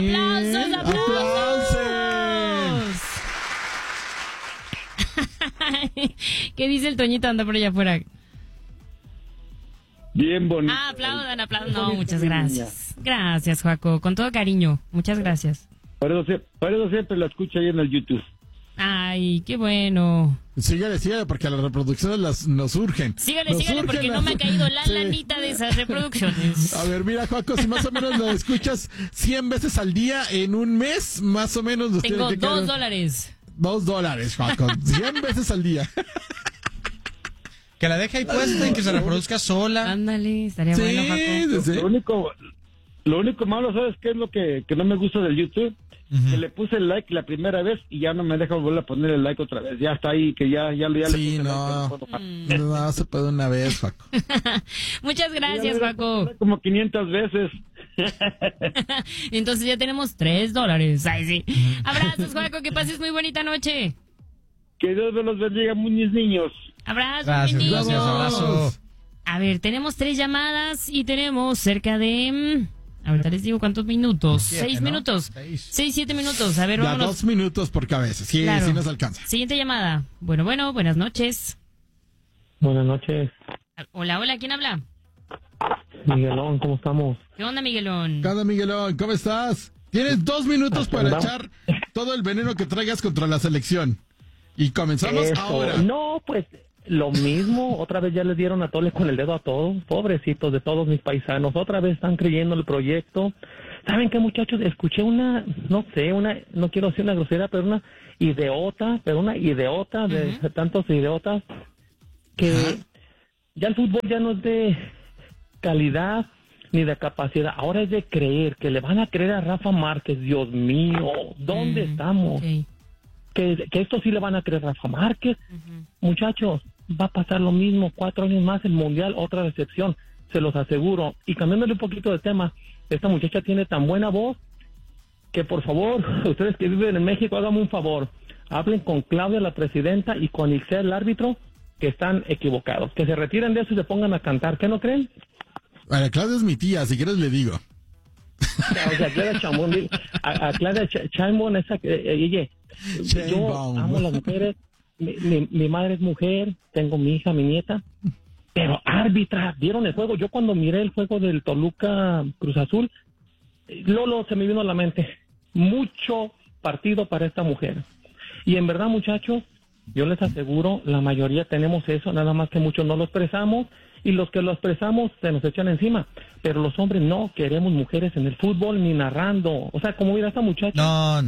¡Aplausos, aplausos! ¿Qué dice el Toñito? Anda por allá afuera. Bien bonito. Aplaudan. No, muchas gracias. Gracias, Joaco. Con todo cariño. Muchas gracias. Por eso siempre lo escucho ahí en el YouTube. Ay, qué bueno. Sígale, porque las reproducciones nos urgen. Sígale, porque no me ha caído la lanita de esas reproducciones. A ver, mira, Joaco, si más o menos lo escuchas 100 veces al día en un mes, más o menos nos Tengo tiene que $2. $2, Joaco. 100 veces al día. Que la deje ahí puesta y que se reproduzca sola. Ándale, estaría bueno, Joaco. Sí. Lo único malo, ¿sabes qué es lo que no me gusta del YouTube? Que le puse el like la primera vez y ya no me deja volver a poner el like otra vez. Ya está ahí, que ya le puse Sí, no. No se puede una vez, Joaco. Muchas gracias, Joaco. Como 500 veces. Entonces ya tenemos $3. Ay, sí. Abrazos, Joaco, que pases muy bonita noche. Que Dios me los bendiga, mis niños. Abrazos, Gracias, mis niños. abrazo. A ver, tenemos 3 llamadas y tenemos cerca de... Ahorita les digo cuántos minutos. 6 minutos. 6-7 minutos. A ver, Ya vámonos. 2 minutos por cabeza. Sí, Claro. sí nos alcanza. Siguiente llamada. Bueno, buenas noches. Buenas noches, Hola, ¿quién habla? Miguelón, ¿cómo estamos? ¿Qué onda, Miguelón? ¿Qué onda, Miguelón? ¿Cómo estás? Tienes 2 minutos para echar todo el veneno que traigas contra la selección. Y comenzamos Eso. ahora. No, pues lo mismo, otra vez ya les dieron a tole con el dedo a todos, pobrecitos de todos mis paisanos, otra vez están creyendo el proyecto. ¿Saben qué, muchachos? Escuché no quiero decir una grosera, pero una idiota de tantos idiotas, que ya el fútbol ya no es de calidad ni de capacidad, ahora es de creer, que le van a creer a Rafa Márquez. Dios mío, ¿dónde estamos? Okay. Que esto sí le van a creer a Rafa Márquez. Muchachos, va a pasar lo mismo, 4 años más el Mundial, otra decepción, se los aseguro. Y cambiándole un poquito de tema, esta muchacha tiene tan buena voz que, por favor, ustedes que viven en México, háganme un favor, hablen con Claudia, la presidenta, y con Ixel, el árbitro, que están equivocados, que se retiren de eso y se pongan a cantar. ¿Qué no creen? Bueno, Claudia es mi tía, si quieres le digo. O sea, Claudia Chambón, a Claudia Chambón, esa que yo amo a las mujeres, mi madre es mujer, tengo mi hija, mi nieta, pero árbitra, ¿vieron el juego? Yo cuando miré el juego del Toluca Cruz Azul, Lolo, se me vino a la mente, mucho partido para esta mujer. Y en verdad, muchachos, yo les aseguro, la mayoría tenemos eso, nada más que muchos no lo expresamos, y los que lo expresamos se nos echan encima. Pero los hombres no queremos mujeres en el fútbol ni narrando. O sea, como mira esta muchacha. No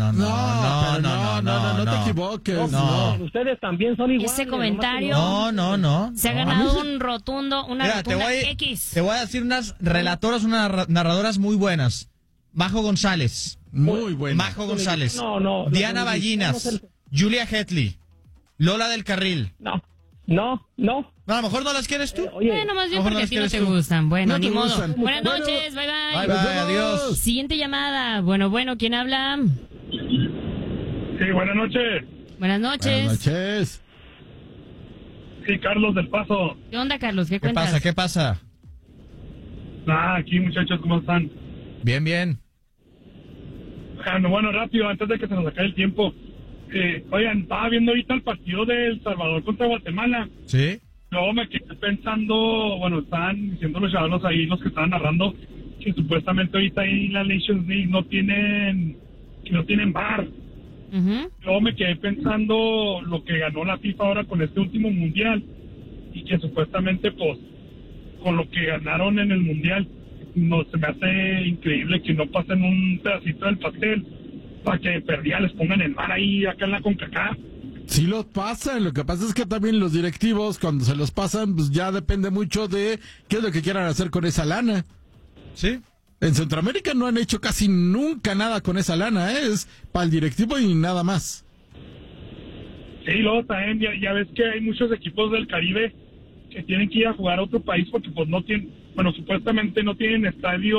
te equivoques. No. Ustedes también son iguales. Ese comentario. No. Se ha ganado una rotunda te X. Te voy a decir unas relatoras, unas narradoras muy buenas. Majo González. Muy buena. Majo González. No. Diana Ballinas. Julia Hetley. Lola del Carril. No. A lo mejor no las quieres tú. Bueno, más bien Mejor porque no a ti no las te quieres tú. gustan. Bueno, No ni te modo. gustan. Buenas Bueno. noches, bye. Bye, adiós. Siguiente llamada. Bueno, ¿quién habla? Sí, buenas noches. Buenas noches. Buenas noches. Sí, Carlos del Paso. ¿Qué onda, Carlos? ¿Qué ¿Qué cuentas? pasa? ¿Qué pasa? Aquí, muchachos, ¿cómo están? Bien. Bueno, rápido, antes de que se nos acabe el tiempo. Oigan, estaba viendo ahorita el partido de El Salvador contra Guatemala. ¿Sí? Luego me quedé pensando, bueno, estaban diciendo los chavos ahí, los que estaban narrando, que supuestamente ahorita ahí en la Nations League no tienen VAR. Luego me quedé pensando lo que ganó la FIFA ahora con este último mundial, y que supuestamente, pues, con lo que ganaron en el mundial, no se me hace increíble que no pasen un pedacito del pastel para que perdía les pongan el VAR ahí acá en la CONCACAF. Sí los pasan, lo que pasa es que también los directivos cuando se los pasan, pues ya depende mucho de qué es lo que quieran hacer con esa lana. ¿Sí? En Centroamérica no han hecho casi nunca nada con esa lana, es para el directivo y nada más. Sí, luego también ya ves que hay muchos equipos del Caribe que tienen que ir a jugar a otro país porque pues no tienen, bueno, supuestamente no tienen estadio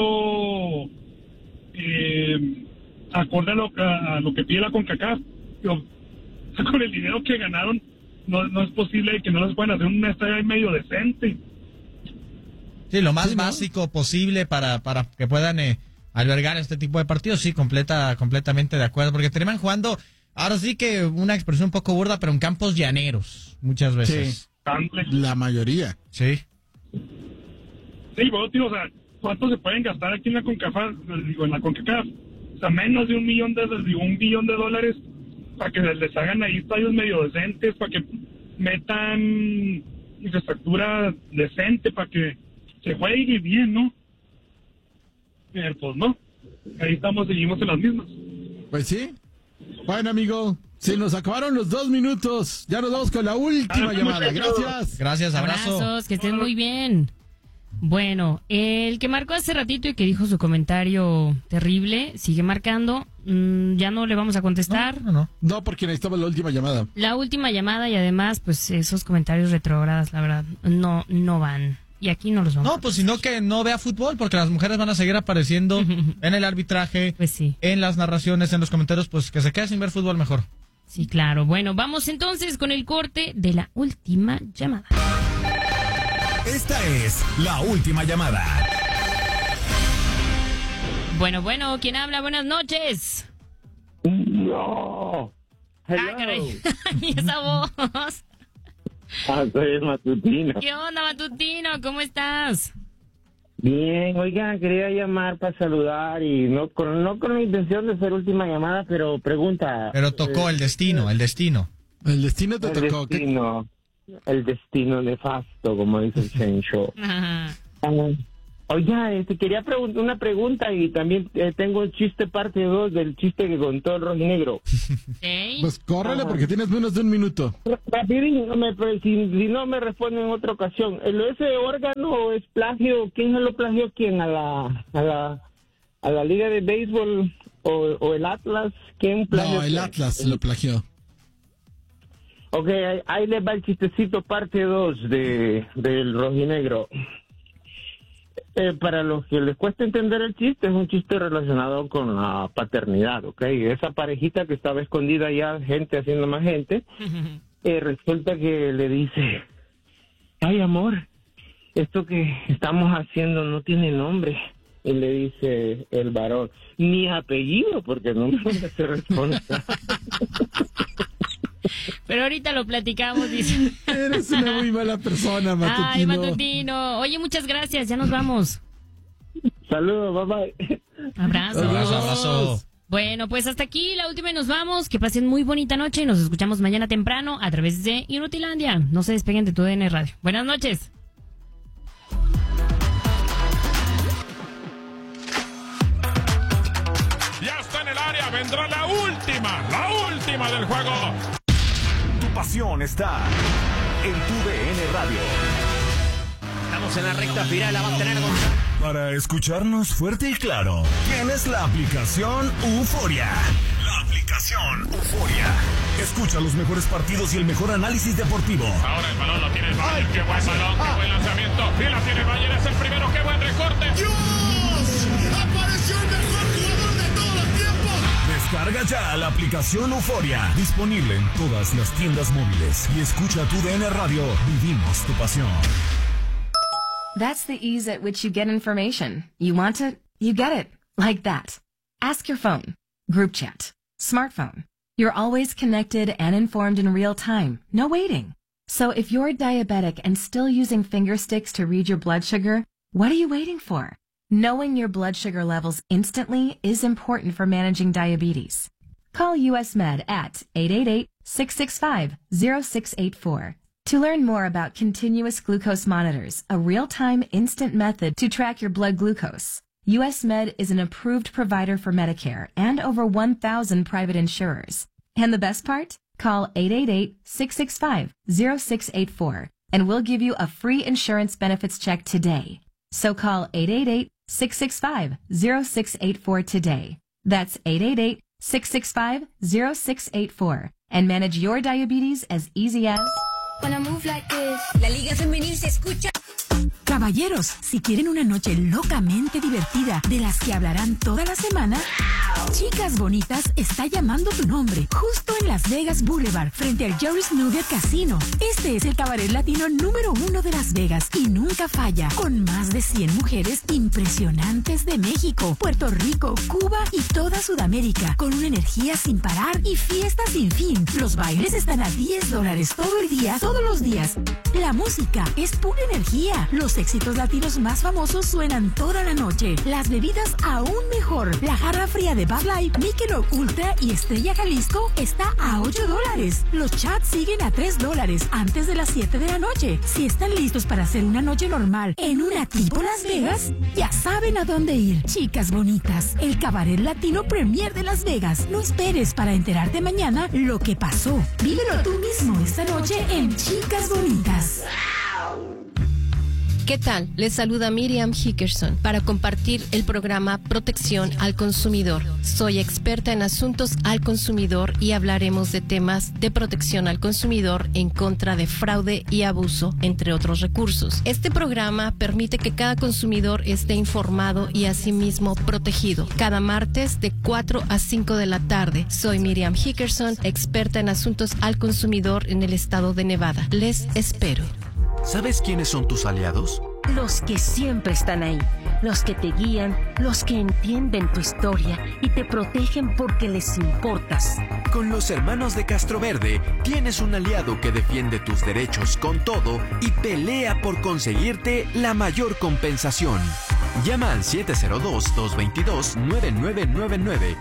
acorde a lo que pide la CONCACAF. Pero con el dinero que ganaron no es posible que no les puedan hacer un estadio ahí medio decente. Sí, lo más básico posible para que puedan albergar este tipo de partidos. Sí, completamente de acuerdo, porque terminan jugando, ahora sí que una expresión un poco burda, pero en campos llaneros, muchas veces. Sí, la mayoría. Sí. Sí, bueno, tío, o sea, ¿cuánto se pueden gastar aquí en la CONCACAF? Digo, en la CONCACAF. O sea, menos de $1 billón para que les hagan ahí estadios medio decentes, para que metan infraestructura decente, para que se juegue bien, ¿no? Pues no, ahí seguimos en las mismas. Pues sí. Bueno, amigo, se nos acabaron los 2 minutos. Ya nos vamos con la última llamada. Gracias. Gracias, abrazo. Abrazos, que estén muy bien. Bueno, el que marcó hace ratito y que dijo su comentario terrible, sigue marcando. Ya no le vamos a contestar. No, porque necesitamos la última llamada. La última llamada y además, pues esos comentarios retrógradas, la verdad, no van. Y aquí no los vamos a pues sino que no vea fútbol, porque las mujeres van a seguir apareciendo en el arbitraje, pues sí, en las narraciones, en los comentarios, pues que se quede sin ver fútbol mejor. Sí, claro. Bueno, vamos entonces con el corte de la última llamada. Esta es la última llamada. Bueno, ¿quién habla? Buenas noches. No. Hello. Ah, caray. ¿Y esa voz? Soy el Matutino. ¿Qué onda, Matutino? ¿Cómo estás? Bien, oigan, quería llamar para saludar y no con la intención de ser última llamada, pero pregunta. Pero tocó el destino. El destino te tocó. El destino nefasto, como dice el Chencho. Oiga, quería preguntar una pregunta y también tengo el chiste parte 2 del chiste que contó el rojinegro. ¿Sí? Pues córrele porque tienes menos de 1 minuto. Rapidín, si no me responden en otra ocasión. ¿Ese órgano es plagio? ¿Quién se lo plagió? ¿Quién? ¿A la Liga de Béisbol o el Atlas? ¿Quién plagió? No, el Atlas lo plagió. Ok, ahí les va el chistecito parte 2 del rojinegro. Para los que les cuesta entender el chiste, es un chiste relacionado con la paternidad, ¿ok? Esa parejita que estaba escondida ya, gente haciendo más gente, resulta que le dice, ay, amor, esto que estamos haciendo no tiene nombre. Y le dice el varón, ni apellido, porque no me se responde. Pero ahorita lo platicamos, dice. Eres una muy mala persona, Matutino. Ay, Matutino. Oye, muchas gracias, ya nos vamos. Saludos, bye bye. Abrazo. Bueno, pues hasta aquí la última y nos vamos. Que pasen muy bonita noche y nos escuchamos mañana temprano a través de Inutilandia. No se despeguen de tu DN Radio. Buenas noches. Ya está en el área, vendrá la última del juego. Tu pasión está en tu DN Radio. Estamos en la recta final, la va a tener Para escucharnos fuerte y claro, tienes la aplicación Euforia. La aplicación Euforia. Escucha los mejores partidos y el mejor análisis deportivo. Ahora el balón lo tiene el Bayern. Qué buen balón, qué buen lanzamiento. Y la tiene el Bayern, es el primero. Qué buen recorte. ¡Dios! ¡Apareció el mejor jugador de todos los tiempos! Descarga ya la aplicación Euforia. Disponible en todas las tiendas móviles. Y escucha tu DN Radio. Vivimos tu pasión. That's the ease at which you get information. You want it, you get it. Like that. Ask your phone. Group chat. Smartphone. You're always connected and informed in real time. No waiting. So if you're diabetic and still using finger sticks to read your blood sugar, what are you waiting for? Knowing your blood sugar levels instantly is important for managing diabetes. Call US Med at 888-665-0684. To learn more about continuous glucose monitors, a real-time instant method to track your blood glucose, US Med is an approved provider for Medicare and over 1,000 private insurers. And the best part? Call 888-665-0684 and we'll give you a free insurance benefits check today. So call 888-665-0684 today. That's 888-665-0684 and manage your diabetes as easy as... La Liga Femenil se escucha. Caballeros, si quieren una noche locamente divertida de las que hablarán toda la semana, Chicas Bonitas está llamando tu nombre, justo en Las Vegas Boulevard, frente al Jerry's Nugget Casino. Este es el cabaret latino número 1 de Las Vegas y nunca falla, con más de 100 mujeres impresionantes de México, Puerto Rico, Cuba y toda Sudamérica, con una energía sin parar y fiestas sin fin. Los bailes están a $10 todo el día, todos los días. La música es pura energía. Los éxitos latinos más famosos suenan toda la noche. Las bebidas aún mejor. La jarra fría de Bud Light, Michelob Ultra y Estrella Jalisco está a $8. Los chats siguen a $3 antes de las 7 de la noche. Si están listos para hacer una noche normal en una tipo Las Vegas, ya saben a dónde ir. Chicas Bonitas, el cabaret latino premier de Las Vegas. No esperes para enterarte mañana lo que pasó. Vívelo tú mismo esta noche en Chicas Bonitas. ¿Qué tal? Les saluda Miriam Hickerson para compartir el programa Protección al Consumidor. Soy experta en asuntos al consumidor y hablaremos de temas de protección al consumidor en contra de fraude y abuso, entre otros recursos. Este programa permite que cada consumidor esté informado y asimismo protegido. Cada martes de 4 a 5 de la tarde. Soy Miriam Hickerson, experta en asuntos al consumidor en el estado de Nevada. Les espero. ¿Sabes quiénes son tus aliados? Los que siempre están ahí, los que te guían, los que entienden tu historia y te protegen porque les importas. Con los hermanos de Castroverde tienes un aliado que defiende tus derechos con todo y pelea por conseguirte la mayor compensación. Llama al 702-222-9999,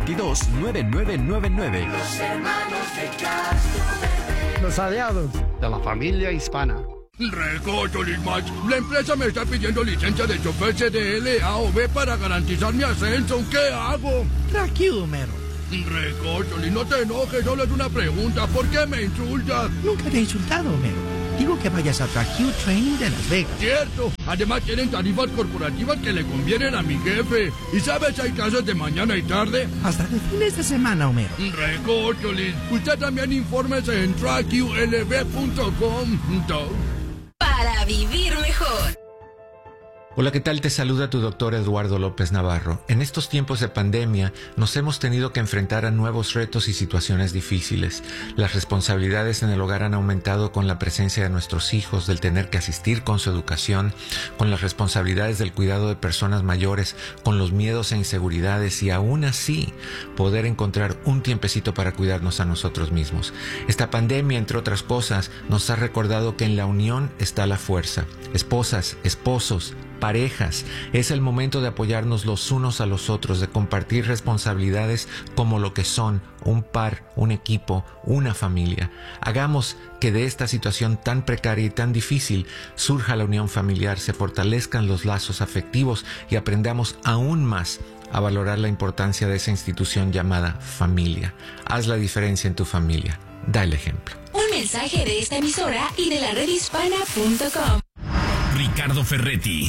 222-9999. Los hermanos de Castroverde. Los aliados de la familia hispana. Recócholis, Max. La empresa me está pidiendo licencia de chofer CDL A o B para garantizar mi ascenso. ¿Qué hago? Tranquilo, mero. Recócholis, no te enojes, solo es una pregunta. ¿Por qué me insultas? Nunca te he insultado, mero. Digo que vayas a TrackQ Training de Las Vegas. Cierto. Además tienen tarifas corporativas que le convienen a mi jefe. ¿Y sabes, hay clases de mañana y tarde? Hasta de fines de semana, Homero. Recócholis, usted también infórmese en trackqlb.com. Para vivir mejor. Hola, ¿qué tal? Te saluda tu doctor Eduardo López Navarro. En estos tiempos de pandemia nos hemos tenido que enfrentar a nuevos retos y situaciones difíciles. Las responsabilidades en el hogar han aumentado con la presencia de nuestros hijos, del tener que asistir con su educación, con las responsabilidades del cuidado de personas mayores, con los miedos e inseguridades y aún así poder encontrar un tiempecito para cuidarnos a nosotros mismos. Esta pandemia, entre otras cosas, nos ha recordado que en la unión está la fuerza. Esposas, esposos, parejas, es el momento de apoyarnos los unos a los otros, de compartir responsabilidades como lo que son un par, un equipo, una familia. Hagamos que de esta situación tan precaria y tan difícil surja la unión familiar, se fortalezcan los lazos afectivos y aprendamos aún más a valorar la importancia de esa institución llamada familia. Haz la diferencia en tu familia. Da el ejemplo. Un mensaje de esta emisora y de la redhispana.com. Ricardo Ferretti,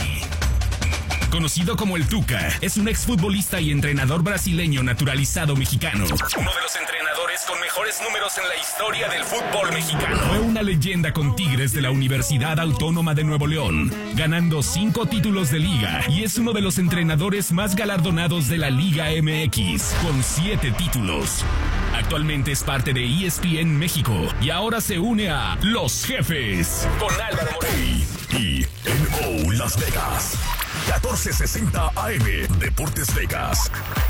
conocido como el Tuca, es un exfutbolista y entrenador brasileño naturalizado mexicano. Uno de los entrenadores con mejores números en la historia del fútbol mexicano. Fue una leyenda con Tigres de la Universidad Autónoma de Nuevo León, ganando 5 títulos de liga, y es uno de los entrenadores más galardonados de la Liga MX, con 7 títulos. Actualmente es parte de ESPN México y ahora se une a Los Jefes con Álvaro Morey y NO Las Vegas. 1460 AM Deportes Vegas.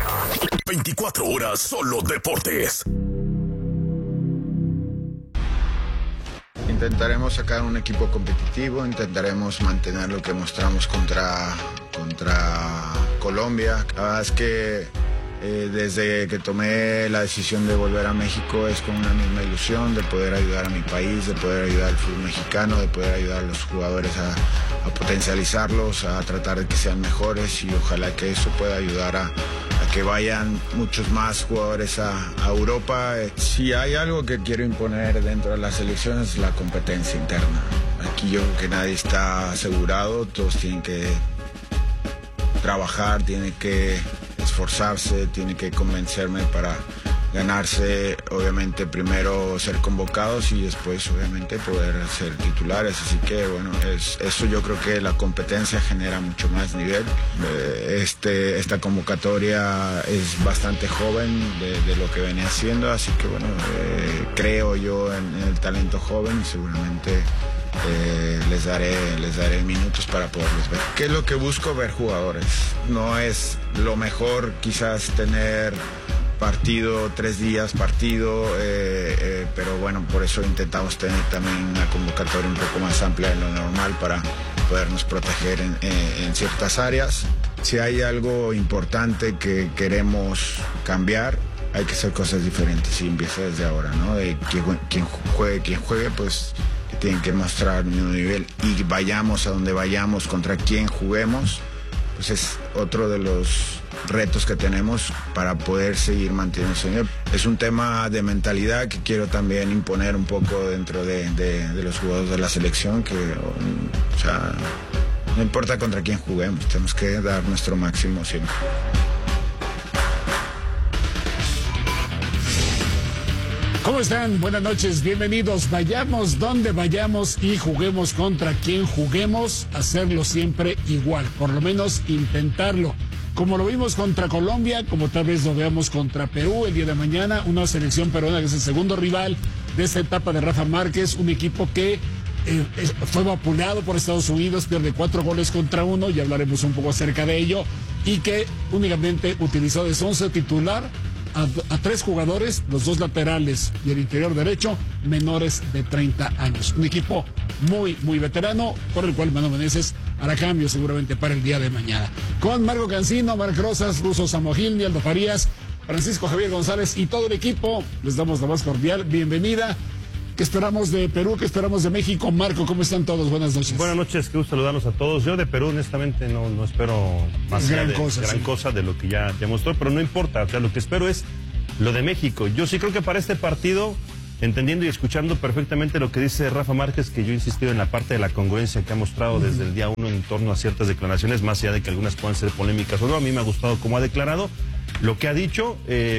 24 horas solo deportes. Intentaremos sacar un equipo competitivo, intentaremos mantener lo que mostramos contra Colombia. La verdad es que desde que tomé la decisión de volver a México es con una misma ilusión de poder ayudar a mi país, de poder ayudar al fútbol mexicano, de poder ayudar a los jugadores a potencializarlos, a tratar de que sean mejores, y ojalá que eso pueda ayudar a que vayan muchos más jugadores a Europa. Si hay algo que quiero imponer dentro de las selecciones es la competencia interna. Aquí yo creo que nadie está asegurado, todos tienen que trabajar, tienen que esforzarse, tiene que convencerme para ganarse obviamente primero ser convocados y después obviamente poder ser titulares, así que bueno, eso yo creo que la competencia genera mucho más nivel. Esta convocatoria es bastante joven de lo que venía haciendo, así que bueno, creo yo en el talento joven y seguramente les daré minutos para poderlos ver. ¿Qué es lo que busco? Ver jugadores. No es lo mejor quizás tener partido, 3 días partido, pero bueno, por eso intentamos tener también una convocatoria un poco más amplia de lo normal para podernos proteger en ciertas áreas. Si hay algo importante que queremos cambiar, hay que hacer cosas diferentes y empieza desde ahora, ¿no? Quien juegue, pues tienen que mostrar el mismo nivel y vayamos a donde vayamos, contra quien juguemos, pues es otro de los retos que tenemos para poder seguir manteniendo ese nivel. Es un tema de mentalidad que quiero también imponer un poco dentro de los jugadores de la selección, que o sea, no importa contra quién juguemos, tenemos que dar nuestro máximo siempre. ¿Cómo están? Buenas noches, bienvenidos. Vayamos donde vayamos y juguemos contra quien juguemos, hacerlo siempre igual, por lo menos intentarlo. Como lo vimos contra Colombia, como tal vez lo veamos contra Perú el día de mañana, una selección peruana que es el segundo rival de esta etapa de Rafa Márquez, un equipo que fue vapuleado por Estados Unidos, pierde 4 goles contra 1, y hablaremos un poco acerca de ello, y que únicamente utilizó de 11 titular a 3 jugadores, los 2 laterales y el interior derecho, menores de 30 años. Un equipo muy, muy veterano, por el cual Manu Meneses hará cambio seguramente para el día de mañana. Con Marco Cancino, Marc Rosas, Russo Samogil, Aldo Farías, Francisco Javier González y todo el equipo, les damos la más cordial bienvenida. ¿Qué esperamos de Perú? ¿Qué esperamos de México? Marco, ¿cómo están todos? Buenas noches. Buenas noches, qué gusto saludarlos a todos. Yo de Perú, honestamente, no espero más gran cosa de lo que ya mostró, pero no importa. O sea, lo que espero es lo de México. Yo sí creo que para este partido, entendiendo y escuchando perfectamente lo que dice Rafa Márquez, que yo he insistido en la parte de la congruencia que ha mostrado desde el día 1 en torno a ciertas declaraciones, más allá de que algunas puedan ser polémicas o no, a mí me ha gustado cómo ha declarado. Lo que ha dicho,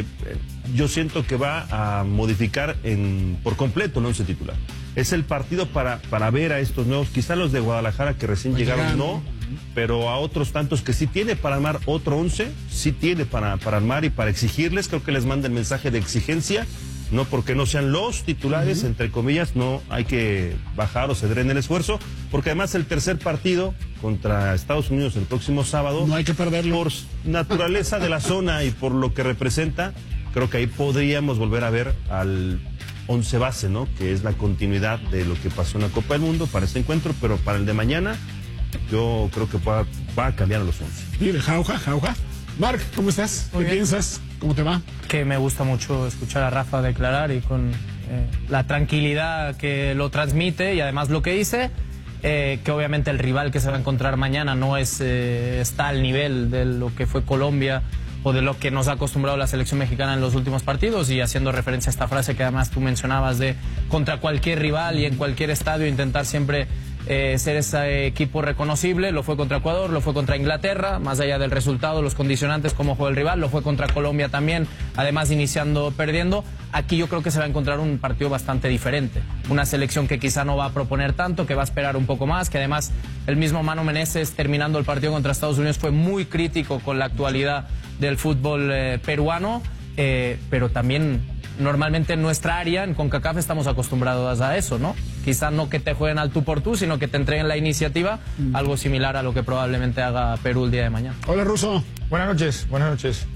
yo siento que va a modificar por completo el once titular. Es el partido para ver a estos nuevos, quizá los de Guadalajara que recién llegaron no, pero a otros tantos que sí tiene para armar otro 11, sí tiene para armar y para exigirles. Creo que les manda el mensaje de exigencia, no porque no sean los titulares, entre comillas, no hay que bajar o ceder en el esfuerzo, porque además el tercer partido contra Estados Unidos el próximo sábado, no hay que perderlo. Por naturaleza de la zona y por lo que representa, creo que ahí podríamos volver a ver al 11 base, ¿no? Que es la continuidad de lo que pasó en la Copa del Mundo para este encuentro, pero para el de mañana yo creo que va a cambiar a los 11. Mire, Jauja. Marc, ¿cómo estás? ¿Qué piensas? ¿Cómo te va? Que me gusta mucho escuchar a Rafa declarar y con la tranquilidad que lo transmite y además lo que dice, que obviamente el rival que se va a encontrar mañana no está al nivel de lo que fue Colombia o de lo que nos ha acostumbrado la selección mexicana en los últimos partidos, y haciendo referencia a esta frase que además tú mencionabas de contra cualquier rival y en cualquier estadio intentar siempre ser ese equipo reconocible. Lo fue contra Ecuador, lo fue contra Inglaterra, más allá del resultado, los condicionantes, cómo juega el rival, lo fue contra Colombia también, además iniciando perdiendo. Aquí yo creo que se va a encontrar un partido bastante diferente, una selección que quizá no va a proponer tanto, que va a esperar un poco más, que además el mismo Manu Meneses terminando el partido contra Estados Unidos fue muy crítico con la actualidad del fútbol peruano, pero también normalmente en nuestra área, en CONCACAF, estamos acostumbrados a eso, ¿no? Quizá no que te jueguen al tú por tú, sino que te entreguen la iniciativa, algo similar a lo que probablemente haga Perú el día de mañana. Hola, Russo. Buenas noches.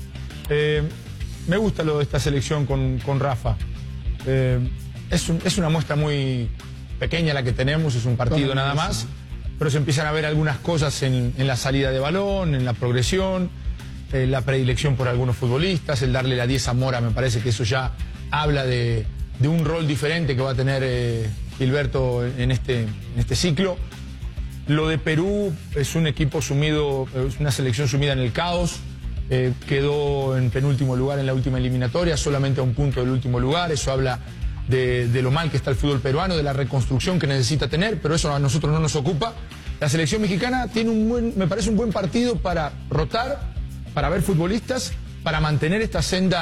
Me gusta lo de esta selección con Rafa. Es una muestra muy pequeña la que tenemos, es un partido nada más, pero se empiezan a ver algunas cosas en la salida de balón, en la progresión, la predilección por algunos futbolistas, el darle la 10 a Mora, me parece que eso ya habla de un rol diferente que va a tener Gilberto en este ciclo. Lo de Perú es un equipo sumido, es una selección sumida en el caos, quedó en penúltimo lugar en la última eliminatoria, solamente a un punto del último lugar. Eso habla de lo mal que está el fútbol peruano, de la reconstrucción que necesita tener, pero eso a nosotros no nos ocupa. La selección mexicana tiene me parece un buen partido para rotar, para ver futbolistas, para mantener esta senda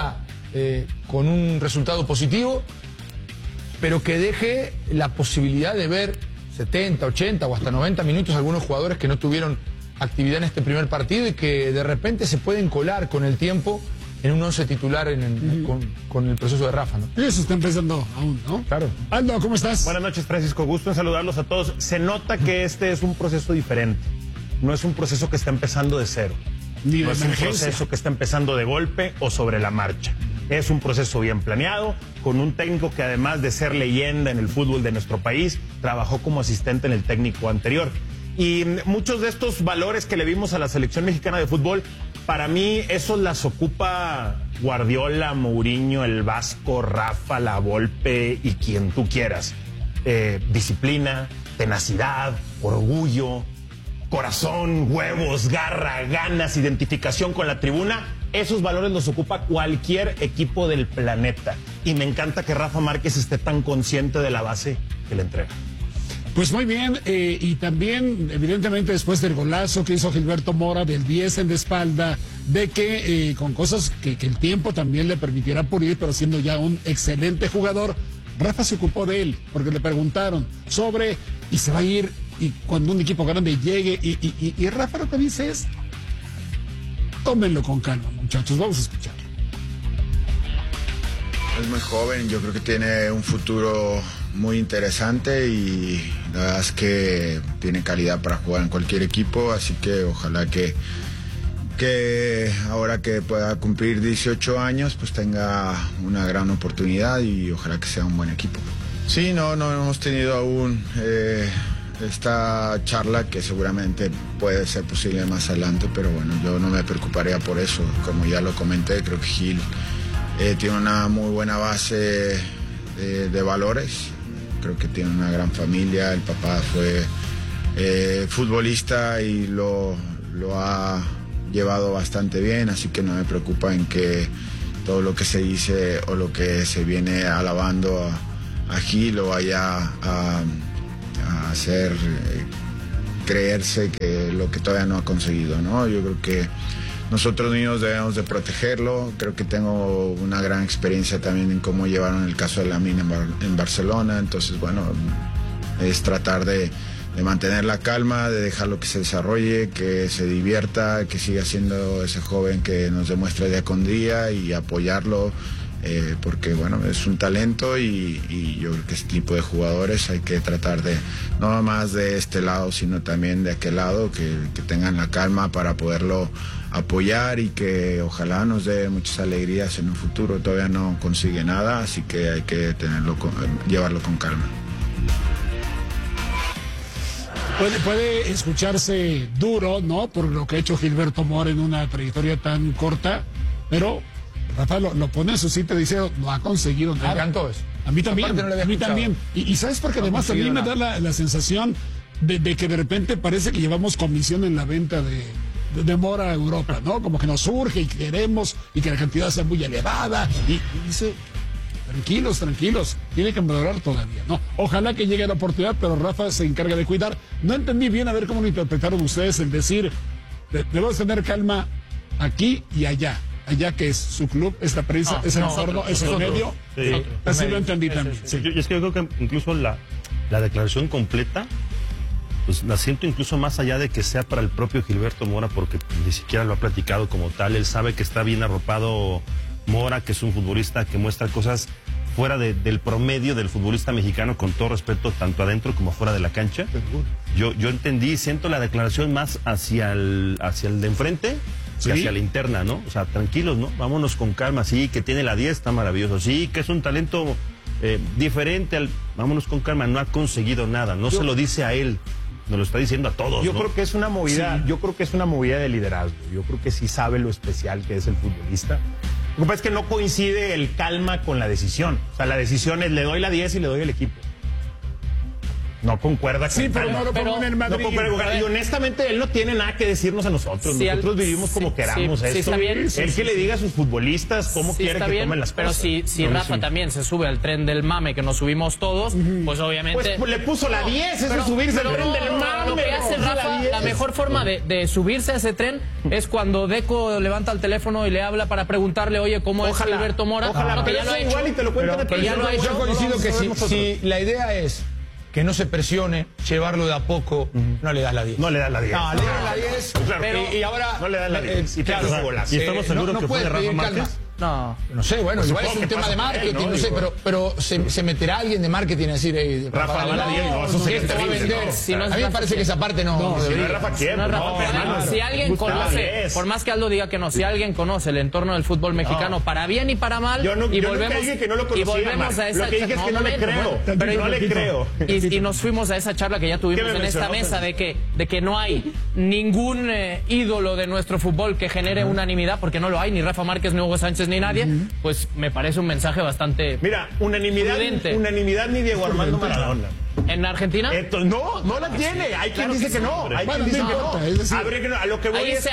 con un resultado positivo, pero que deje la posibilidad de ver 70, 80 o hasta 90 minutos algunos jugadores que no tuvieron actividad en este primer partido y que de repente se pueden colar con el tiempo en un 11 titular con el proceso de Rafa, ¿no? Eso está empezando aún, ¿no? Claro. Aldo, ¿cómo estás? Buenas noches, Francisco. Gusto en saludarlos a todos. Se nota que este es un proceso diferente. No es un proceso que está empezando de cero. No es un proceso que está empezando de golpe o sobre la marcha. Es un proceso bien planeado, con un técnico que además de ser leyenda en el fútbol de nuestro país, trabajó como asistente en el técnico anterior. Y muchos de estos valores que le vimos a la selección mexicana de fútbol, para mí esos las ocupa Guardiola, Mourinho, el Vasco, Rafa, La Volpe y quien tú quieras. Disciplina, tenacidad, orgullo, corazón, huevos, garra, ganas, identificación con la tribuna. Esos valores los ocupa cualquier equipo del planeta. Y me encanta que Rafa Márquez esté tan consciente de la base que le entrega. Pues muy bien, y también, evidentemente, después del golazo que hizo Gilberto Mora, del 10 en la espalda, de que con cosas que el tiempo también le permitirá pulir, pero siendo ya un excelente jugador, Rafa se ocupó de él, porque le preguntaron sobre, y se va a ir, y cuando un equipo grande llegue, y Rafa lo que dice es, tómenlo con calma, muchachos, vamos a escucharlo. Es muy joven, yo creo que tiene un futuro muy interesante y la verdad es que tiene calidad para jugar en cualquier equipo, así que ojalá que ahora que pueda cumplir 18 años pues tenga una gran oportunidad y ojalá que sea un buen equipo. Sí, no hemos tenido aún esta charla que seguramente puede ser posible más adelante, pero bueno, yo no me preocuparía por eso, como ya lo comenté, creo que Gil tiene una muy buena base de valores. Creo que tiene una gran familia, el papá fue futbolista y lo ha llevado bastante bien, así que no me preocupa en que todo lo que se dice o lo que se viene alabando a Gil lo vaya a hacer creerse que lo que todavía no ha conseguido, ¿no? Yo creo que nosotros mismos debemos de protegerlo. Creo que tengo una gran experiencia también en cómo llevaron el caso de Lamine en Barcelona. Entonces, bueno, es tratar de mantener la calma, de dejarlo que se desarrolle, que se divierta, que siga siendo ese joven que nos demuestra día con día y apoyarlo, porque, bueno, es un talento y yo creo que este tipo de jugadores hay que tratar de, no más de este lado, sino también de aquel lado, que tengan la calma para poderlo apoyar y que ojalá nos dé muchas alegrías en un futuro. Todavía no consigue nada, así que hay que llevarlo con calma. Puede escucharse duro, ¿no? Por lo que ha hecho Gilberto Mora en una trayectoria tan corta, pero Rafa lo pone en su sitio y dice, no ha conseguido nada. Me encantó eso. A mí también, a mí también. Y ¿sabes? Porque además a mí me da la sensación de que de repente parece que llevamos comisión en la venta de Mora a Europa, ¿no? Como que nos surge y queremos y que la cantidad sea muy elevada y dice, tranquilos, tiene que mejorar todavía, ¿no? Ojalá que llegue la oportunidad, pero Rafa se encarga de cuidar. No entendí bien, a ver cómo lo interpretaron ustedes, el decir, debemos tener calma aquí y allá que es su club, es la prensa, es el entorno, es el medio. Sí. Así lo entendí también. Sí. Es que yo creo que incluso la declaración completa pues la siento incluso más allá de que sea para el propio Gilberto Mora, porque ni siquiera lo ha platicado como tal. Él sabe que está bien arropado Mora, que es un futbolista que muestra cosas fuera del promedio del futbolista mexicano, con todo respeto, tanto adentro como fuera de la cancha. Yo entendí, siento la declaración más hacia el de enfrente que hacia la interna, ¿no? O sea, tranquilos, ¿no? Vámonos con calma. Sí, que tiene la 10, está maravilloso. Sí, que es un talento diferente. Vámonos con calma. No ha conseguido nada. No se lo dice a él. Nos lo está diciendo a todos. Yo creo que es una movida, yo creo que es una movida de liderazgo. Yo creo que sí sabe lo especial que es el futbolista. Lo que pasa es que no coincide el calma con la decisión. O sea, la decisión es le doy la 10 y le doy el equipo. no concuerda con pero no lo pongo en el Madrid. Y honestamente, él no tiene nada que decirnos a nosotros. Nosotros vivimos como queramos esto. Está bien. Él que le diga a sus futbolistas cómo quiere que tomen las cosas. Pero si Rafa también se sube al tren del mame que nos subimos todos, pues obviamente... Pues le puso la 10, eso es subirse al tren del mame. Lo que hace Rafa, la mejor forma de subirse a ese tren es cuando Deco levanta el teléfono y le habla para preguntarle, oye, ¿cómo es Gilberto Mora? Ojalá, que ya lo ha hecho. Igual y te lo cuentan pero ya lo ha hecho. Yo coincido que si la idea es que no se presione, llevarlo de a poco, no le das la 10. No le das la 10. No, le das la 10. Claro, y ahora... No le das la 10. Y estamos seguros que puede Rafa Márquez. No sé, bueno, igual es un tema de marketing, no sé, pero se meterá alguien de marketing a decir, Rafa, va a vender. A mí me parece que esa parte no debería. Rafa, si alguien conoce, por más que Aldo diga que no, si alguien conoce el entorno del fútbol mexicano para bien y para mal, y volvemos a esa lo que dije es que no le creo, pero no le creo. Y nos fuimos a esa charla que ya tuvimos en esta mesa de que no hay ningún ídolo de nuestro fútbol que genere unanimidad, porque no lo hay, ni Rafa Márquez, ni Hugo Sánchez, ni nadie, pues me parece un mensaje bastante unanimidad ni Diego Armando Maradona. ¿En Argentina? No la tiene. Hay quien dice que no. Hay quien dice que no. A lo que voy es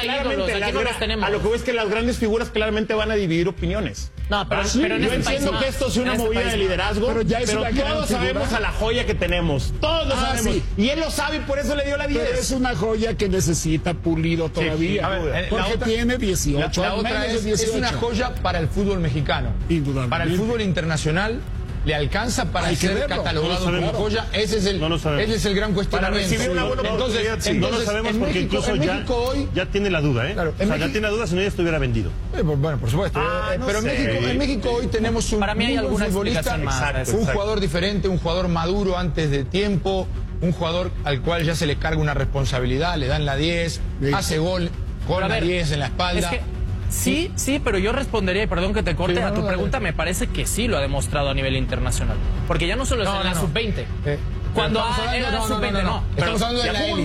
que las grandes figuras claramente van a dividir opiniones. No, pero yo entiendo que esto es una movida de liderazgo, pero todos sabemos a la joya que tenemos. Todos lo sabemos. Y él lo sabe y por eso le dio la 10. Pero es una joya que necesita pulido todavía. Porque tiene 18. La otra es una joya para el fútbol mexicano. Indudablemente. Para el fútbol internacional le alcanza para ser catalogado como joya. Ese es el gran cuestionamiento. Entonces no lo sabemos porque incluso ya tiene la duda, Claro, o sea, ya tiene la duda si no ya estuviera vendido. Bueno, por supuesto. Pero en México hoy tenemos un futbolista, un jugador diferente, un jugador maduro antes de tiempo, un jugador al cual ya se le carga una responsabilidad, le dan la 10, hace gol la 10 en la espalda. Sí, pero yo respondería, y perdón que te corte, a tu pregunta, me parece que sí lo ha demostrado a nivel internacional. Porque ya no solo es en la sub-20. Cuando era la sub-20, no. Estamos hablando de la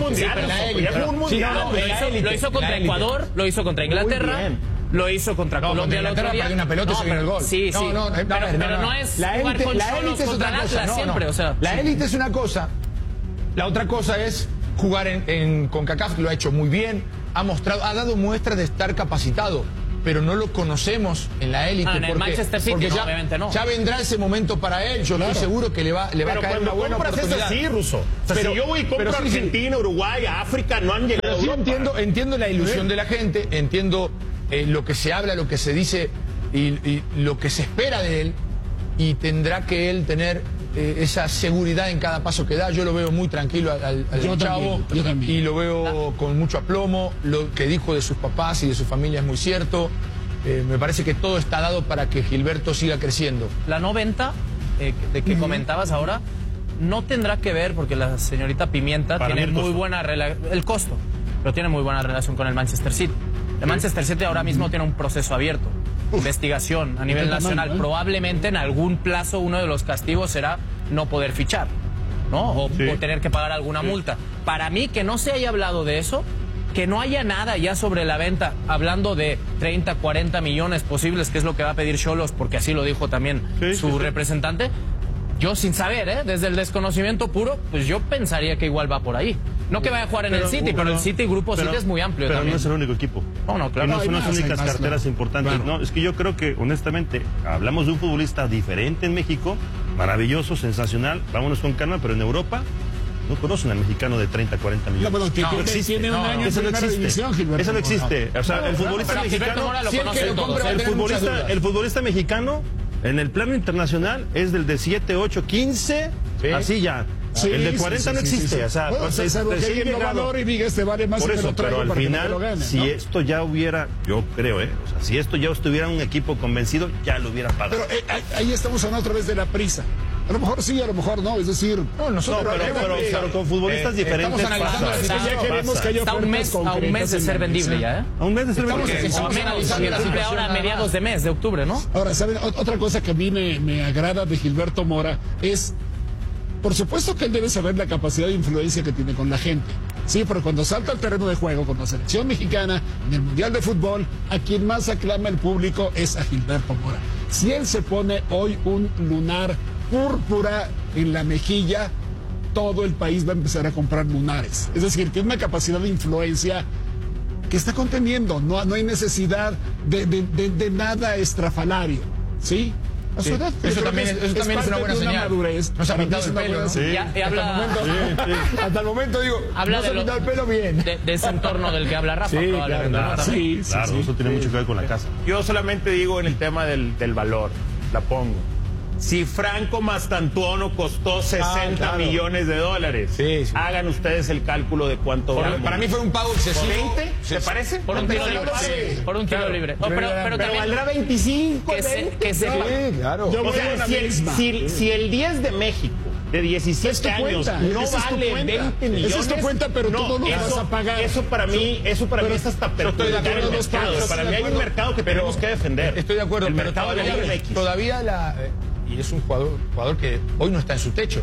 élite. Lo hizo contra Ecuador, lo hizo contra Inglaterra. Lo hizo contra Colombia el otro día. Una pelota y se vino el gol. Sí. Pero no es jugar con Cholos contra el Atlas siempre. La élite es una cosa. La otra cosa es jugar en CONCACAF, lo ha hecho muy bien. Ha dado muestras de estar capacitado, pero no lo conocemos en la élite. En el Manchester City, obviamente no. Ya vendrá ese momento para él. Yo estoy seguro que le va a caer una buena oportunidad. Es así, Russo. O sea, si yo voy y compro Argentina, Uruguay, África, no han llegado. Pero sí entiendo la ilusión de la gente, entiendo lo que se habla, lo que se dice y lo que se espera de él, y tendrá que él tener esa seguridad en cada paso que da. Yo lo veo muy tranquilo al chavo, y lo veo con mucho aplomo. Lo que dijo de sus papás y de su familia es muy cierto. Me parece que todo está dado para que Gilberto siga creciendo. La no venta de que comentabas ahora no tendrá que ver, porque la señorita Pimienta tiene muy buena relación, el costo, pero tiene muy buena relación con el Manchester City. El Manchester City ahora mismo tiene un proceso abierto, investigación a nivel nacional. Probablemente en algún plazo uno de los castigos será no poder fichar, ¿no? O tener que pagar alguna multa. Para mí, que no se haya hablado de eso, que no haya nada ya sobre la venta, hablando de 30, 40 millones posibles, que es lo que va a pedir Xolos, porque así lo dijo también su representante. Yo sin saber, desde el desconocimiento puro, pues yo pensaría que igual va por ahí. No que vaya a jugar en el City, pero el City, Grupo City es muy amplio también. Pero no es el único equipo. No, claro. Y no son las únicas carteras importantes. Bueno. No, es que yo creo que, honestamente, hablamos de un futbolista diferente en México, maravilloso, sensacional, vámonos con calma, pero en Europa no conocen al mexicano de 30, 40 millones. No existe. Tiene un año eso no existe. Eso no existe. O sea, el futbolista mexicano, el futbolista mexicano, en el plano internacional, es del de 7, 8, 15, así ya. El de 40 no existe. O sea, el innovador y diga vale más. Por eso, pero al final, si esto ya hubiera, yo creo, o sea, si esto ya estuviera un equipo convencido, ya lo hubiera pagado. Pero ahí estamos hablando otra vez de la prisa. A lo mejor sí, a lo mejor no, es decir... pero con futbolistas diferentes está a un mes de ser vendible ya, A un mes de ser vendible. Ahora a mediados de mes, de octubre, ¿no? Ahora, ¿saben? Otra cosa que a mí me agrada de Gilberto Mora es... Por supuesto que él debe saber la capacidad de influencia que tiene con la gente. Sí, pero cuando salta al terreno de juego con la selección mexicana en el Mundial de Fútbol, a quien más aclama el público es a Gilberto Mora. Si él se pone hoy un lunar púrpura en la mejilla, todo el país va a empezar a comprar lunares. Es decir, tiene una capacidad de influencia que está conteniendo. No hay necesidad de nada estrafalario, ¿sí? A su edad, eso también es una buena señal. Madurez. No se ha pintado el pelo, ¿no? Sí. Hasta el momento digo, habla no se ha pintado el pelo bien. De ese entorno del que habla Rafa, sí, probablemente. Claro, sí, eso tiene mucho que ver con la casa. Yo solamente digo en el tema del valor, la pongo. Si Franco Mastantuono costó 60 millones de dólares, hagan ustedes el cálculo de cuánto vale. Para mí fue un pago excesivo. ¿20? ¿Te parece? Por un tiro libre. Sí. Por un tiro libre. No, pero también valdrá 25. Claro. O sea, si el 10 de México de 17 años no vale 20 millones. Esa es tu cuenta, pero tú no lo vas a pagar. Eso para mí es hasta perjudicar el mercado. Para mí hay un mercado que tenemos que defender. Estoy de acuerdo, pero todavía y es un jugador que hoy no está en su techo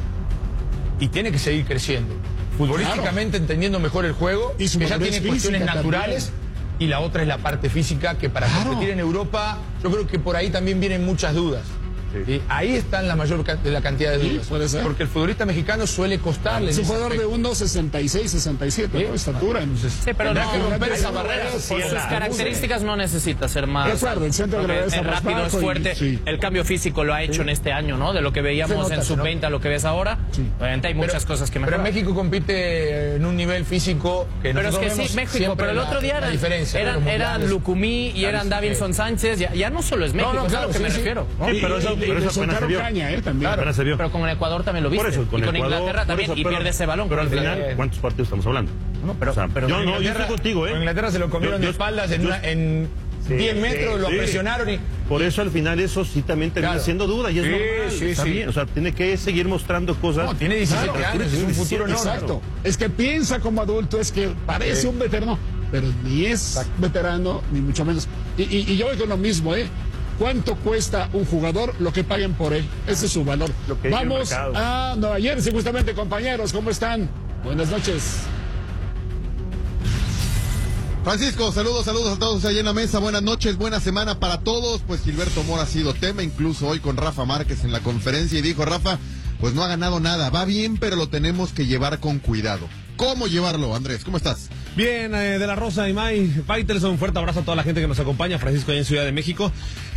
y tiene que seguir creciendo futbolísticamente, entendiendo mejor el juego, y que ya tiene cuestiones naturales también. Y la otra es la parte física, que para competir en Europa yo creo que por ahí también vienen muchas dudas. Sí. Ahí están la mayor la cantidad de dudas. Puede ser. Porque el futbolista mexicano suele costarle. Es un jugador de 1.66, 67, ¿no? Estatura. Sí, pero no, que romper esa barrera. Por sus características no necesita ser más. Es rápido, es fuerte. Sí. El cambio físico lo ha hecho en este año, ¿no? De lo que veíamos en sub-20 a lo que ves ahora. Obviamente hay muchas cosas que mejorar. Pero México compite en un nivel físico que pero es que sí, México, pero el otro día eran Lucumí y eran Davinson Sánchez. Ya no solo es México, es a lo que me refiero. Pero eso apenas se vio. También. Apenas se vio. Pero con el Ecuador también lo viste. Por eso, y con Inglaterra también, y pierde ese balón. Pero al final, ¿cuántos partidos estamos hablando? No, pero yo estoy contigo, ¿eh? Con Inglaterra se lo comieron de espaldas en 10 metros, lo presionaron y... Por eso al final eso sí también termina siendo duda y es normal. Está bien. O sea, tiene que seguir mostrando cosas. No, tiene 17 años, es un futuro enorme. Exacto. Es que piensa como adulto, es que parece un veterano, pero ni es veterano, ni mucho menos. Y yo voy con lo mismo, ¿eh? ¿Cuánto cuesta un jugador? Lo que paguen por él. Ese es su valor. Vamos a Nueva Jersey, justamente, compañeros. ¿Cómo están? Buenas noches. Francisco, saludos a todos allá en la mesa. Buenas noches, buena semana para todos. Pues Gilberto Mora ha sido tema, incluso hoy con Rafa Márquez en la conferencia. Y dijo, Rafa, pues no ha ganado nada. Va bien, pero lo tenemos que llevar con cuidado. ¿Cómo llevarlo, Andrés? ¿Cómo estás? Bien, de la Rosa y May Faitelson, un fuerte abrazo a toda la gente que nos acompaña, Francisco allá en Ciudad de México.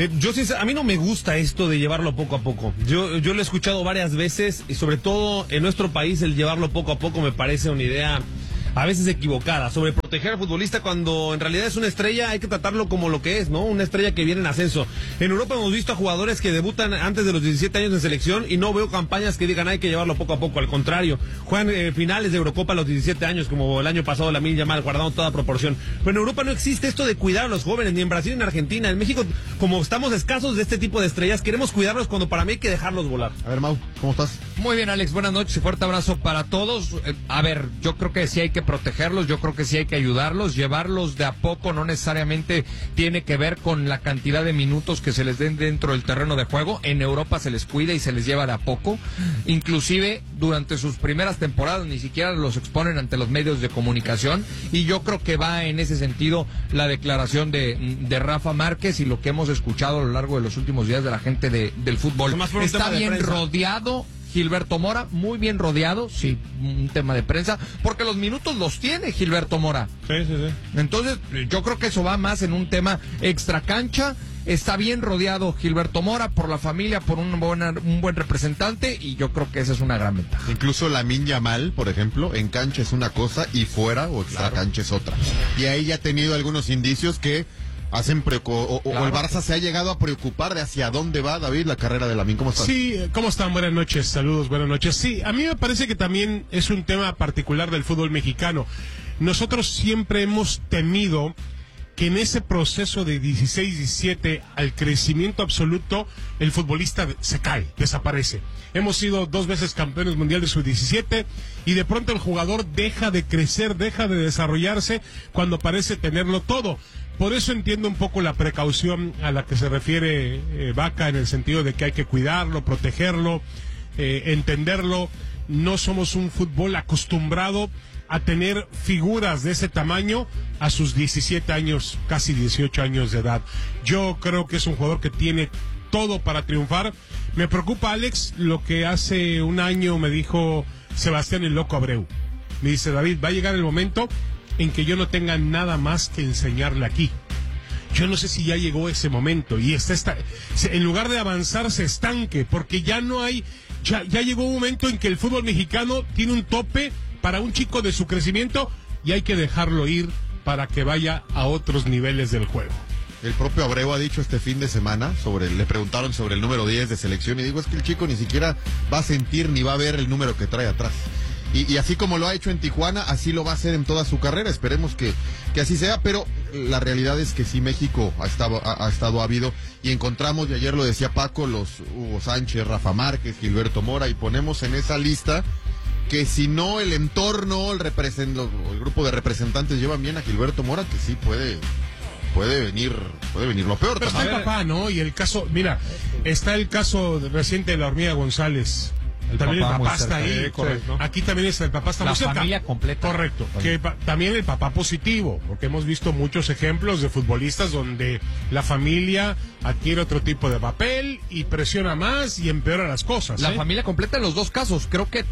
A mí no me gusta esto de llevarlo poco a poco. Yo lo he escuchado varias veces y sobre todo en nuestro país el llevarlo poco a poco me parece una idea a veces equivocada, sobre proteger al futbolista cuando en realidad es una estrella, hay que tratarlo como lo que es, ¿no? Una estrella que viene en ascenso. En Europa hemos visto a jugadores que debutan antes de los 17 años en selección y no veo campañas que digan hay que llevarlo poco a poco, al contrario, juegan finales de Eurocopa a los 17 años, como el año pasado Lamine Yamal, guardando toda proporción. Pero en Europa no existe esto de cuidar a los jóvenes, ni en Brasil ni en Argentina. En México, como estamos escasos de este tipo de estrellas, queremos cuidarlos cuando para mí hay que dejarlos volar. A ver, Mau, ¿cómo estás? Muy bien, Alex, buenas noches y fuerte abrazo para todos. A ver, yo creo que sí hay que protegerlos, yo creo que sí hay que ayudarlos, llevarlos de a poco no necesariamente tiene que ver con la cantidad de minutos que se les den dentro del terreno de juego. En Europa se les cuida y se les lleva de a poco, inclusive durante sus primeras temporadas ni siquiera los exponen ante los medios de comunicación, y yo creo que va en ese sentido la declaración de Rafa Márquez y lo que hemos escuchado a lo largo de los últimos días de la gente del fútbol. Está bien rodeado Gilberto Mora, muy bien rodeado, sí, un tema de prensa, porque los minutos los tiene Gilberto Mora. Sí. Entonces, yo creo que eso va más en un tema extracancha. Está bien rodeado Gilberto Mora por la familia, por un buen representante, y yo creo que esa es una gran ventaja. Incluso Lamine Yamal, por ejemplo, en cancha es una cosa y fuera o extracancha es otra. Y ahí ya ha tenido algunos indicios que hacen el Barça se ha llegado a preocupar de hacia dónde va, David, la carrera de Lamine. ¿Cómo estás? Sí, ¿cómo están? Buenas noches, saludos, buenas noches. Sí, a mí me parece que también es un tema particular del fútbol mexicano. Nosotros siempre hemos temido que en ese proceso de 16-17 al crecimiento absoluto, el futbolista se cae, desaparece. Hemos sido 2 veces campeones mundiales de sub-17 y de pronto el jugador deja de crecer, deja de desarrollarse cuando parece tenerlo todo. Por eso entiendo un poco la precaución a la que se refiere Vaca, en el sentido de que hay que cuidarlo, protegerlo, entenderlo. No somos un fútbol acostumbrado a tener figuras de ese tamaño a sus 17 años, casi 18 años de edad. Yo creo que es un jugador que tiene todo para triunfar. Me preocupa, Alex, lo que hace un año me dijo Sebastián el Loco Abreu. Me dice, David, va a llegar el momento en que yo no tenga nada más que enseñarle aquí. Yo no sé si ya llegó ese momento y en lugar de avanzar se estanque, porque ya no hay, ya llegó un momento en que el fútbol mexicano tiene un tope para un chico de su crecimiento y hay que dejarlo ir para que vaya a otros niveles del juego. El propio Abreu ha dicho este fin de semana, le preguntaron sobre el número 10 de selección y digo, es que el chico ni siquiera va a sentir ni va a ver el número que trae atrás. Y así como lo ha hecho en Tijuana, así lo va a hacer en toda su carrera. Esperemos que así sea, pero la realidad es que sí, México ha estado ávido y encontramos, y ayer lo decía Paco, los Hugo Sánchez, Rafa Márquez, Gilberto Mora, y ponemos en esa lista que si no el entorno, el grupo de representantes llevan bien a Gilberto Mora, que sí puede venir lo peor. Pero está el papá, ¿no? Y el caso, mira, está el caso reciente de la Hormiga González. También el papá está ahí, correcto. Aquí también el papá está muy cerca. La familia completa. Correcto. Que también el papá positivo, porque hemos visto muchos ejemplos de futbolistas donde la familia adquiere otro tipo de papel y presiona más y empeora las cosas. La familia completa en los dos casos. Creo que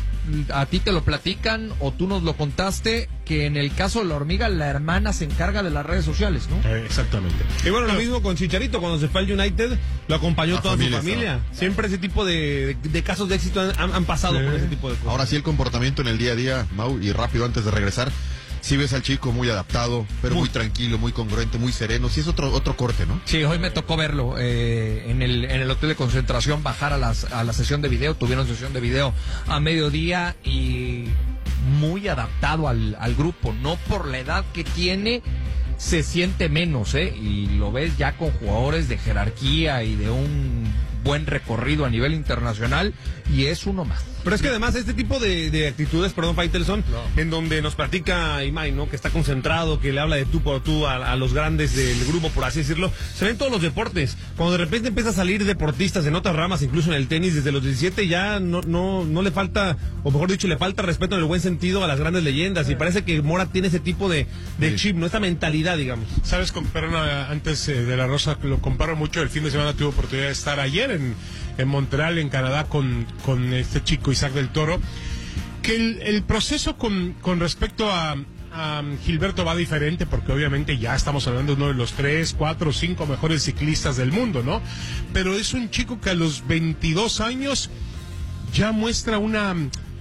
a ti te lo platican o tú nos lo contaste, que en el caso de la Hormiga la hermana se encarga de las redes sociales, ¿no? Exactamente. Y bueno, lo mismo con Chicharito, cuando se fue al United, lo acompañó toda su familia. Siempre ese tipo de casos de éxito han pasado por ese tipo de cosas. Ahora sí, el comportamiento en el día a día, Mau, y rápido antes de regresar, sí ves al chico muy adaptado, pero muy tranquilo, muy congruente, muy sereno. Sí es otro corte, ¿no? Sí, hoy me tocó verlo en el hotel de concentración, bajar a la sesión de video. Tuvieron sesión de video a mediodía y muy adaptado al grupo. No por la edad que tiene, se siente menos, y lo ves ya con jugadores de jerarquía y de un buen recorrido a nivel internacional, y es uno más. Pero es que además este tipo de actitudes, perdón, Faitelson, en donde nos platica Imai, ¿no? Que está concentrado, que le habla de tú por tú a los grandes del grupo, por así decirlo, se ven todos los deportes. Cuando de repente empieza a salir deportistas en otras ramas, incluso en el tenis, desde los 17 ya no le falta, o mejor dicho, le falta respeto en el buen sentido a las grandes leyendas, y parece que Mora tiene ese tipo de chip, ¿no? Esta mentalidad, digamos. Sabes, perdona, antes de la Rosa, lo comparo mucho. El fin de semana tuve oportunidad de estar ayer en Montreal, en Canadá, con este chico Isaac del Toro, que el proceso con respecto a Gilberto va diferente, porque obviamente ya estamos hablando de uno de los 3, 4, 5 mejores ciclistas del mundo, ¿no? Pero es un chico que a los 22 años ya muestra una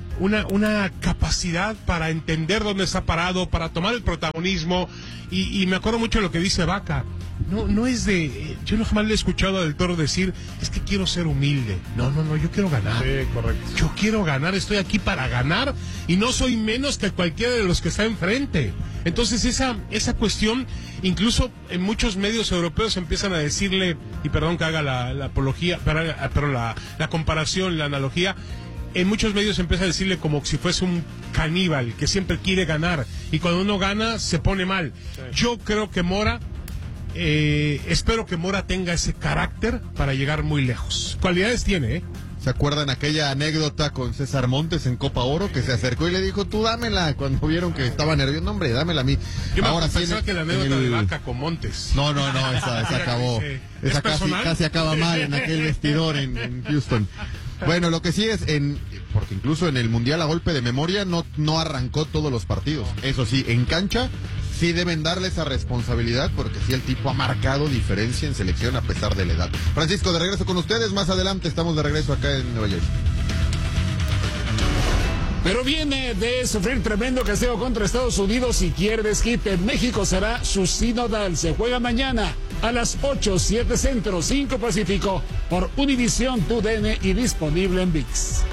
capacidad para entender dónde está parado, para tomar el protagonismo, y me acuerdo mucho de lo que dice Vaca. No es yo no jamás le he escuchado a Del Toro decir, es que quiero ser humilde. No, yo quiero ganar. Sí, correcto. Yo quiero ganar, estoy aquí para ganar y no soy menos que cualquiera de los que está enfrente. Entonces esa cuestión, incluso en muchos medios europeos empiezan a decirle, y perdón que haga la apología, pero la comparación, la analogía, en muchos medios empieza a decirle como si fuese un caníbal que siempre quiere ganar, y cuando uno gana se pone mal. Sí. Yo creo que Mora, espero que Mora tenga ese carácter para llegar muy lejos. Cualidades tiene, ¿Se acuerdan aquella anécdota con César Montes en Copa Oro, que se acercó y le dijo, tú dámela, cuando vieron que estaba nervioso? No, hombre, dámela a mí. Yo ahora pensaba que la anécdota de Vaca con Montes. No, esa acabó. Esa casi acaba mal en aquel vestidor en Houston. Bueno, lo que sí es, porque incluso en el Mundial a golpe de memoria no arrancó todos los partidos. Eso sí, en cancha sí deben darle esa responsabilidad, porque sí el tipo ha marcado diferencia en selección a pesar de la edad. Francisco, de regreso con ustedes, más adelante estamos de regreso acá en Nueva York. Pero viene de sufrir tremendo castigo contra Estados Unidos y quiere desquite. México será su sinodal. Se juega mañana a las 8, 7 Centro, 5 Pacífico por Univisión TUDN y disponible en ViX.